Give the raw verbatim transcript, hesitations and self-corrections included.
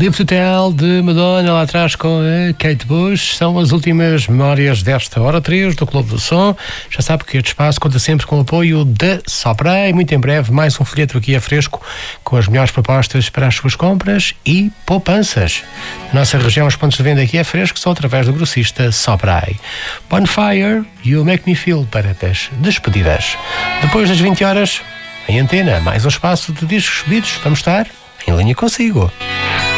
Live to Tell de Madonna lá atrás com a Kate Bush. São as últimas memórias desta hora três do Clube do Som. Já sabe que este espaço conta sempre com o apoio da Sopra e muito em breve mais um folheto aqui a fresco com as melhores propostas para as suas compras e poupanças. Na nossa região os pontos de venda aqui a fresco são através do grossista Sopra. Bonfire, You Make Me Feel para as despedidas. Depois das vinte horas, em antena, mais um espaço de discos subidos. Vamos estar em linha consigo.